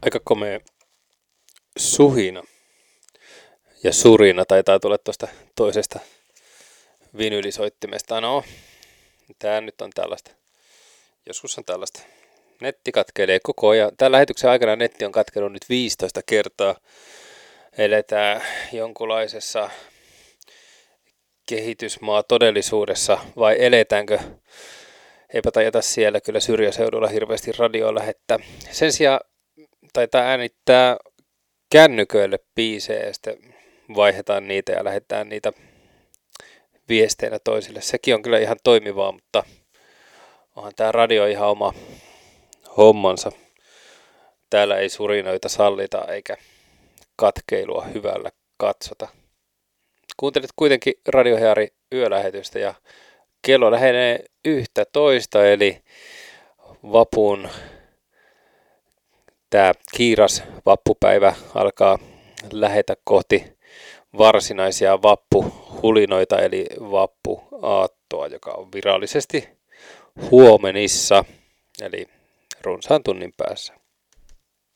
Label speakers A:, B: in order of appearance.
A: Aika komea suhina ja surina taitaa tulla tuosta toisesta vinylisoittimesta. No, tää nyt on tällaista. Joskus on tällaista. Netti katkelee koko ajan. Tämän lähetyksen aikana netti on katkenut nyt 15 kertaa. Eletään jonkunlaisessa kehitysmaa todellisuudessa vai eletäänkö? Eipä tajata siellä kyllä syrjäseudulla hirveästi radioa lähettää. Sen sijaan taitaa äänittää kännyköille biisejä ja sitten vaihdetaan niitä ja lähetään niitä viesteinä toisille. Sekin on kyllä ihan toimivaa, mutta onhan tää radio ihan oma hommansa. Täällä ei surinoita sallita eikä katkeilua hyvällä katsota. Kuuntelit kuitenkin Radioheari yölähetystä ja kello lähenee 11, eli vapun tämä kiiras vappupäivä alkaa lähetä kohti varsinaisia vappuhulinoita, eli vappuaattoa, joka on virallisesti huomenissa, eli runsaan tunnin päässä.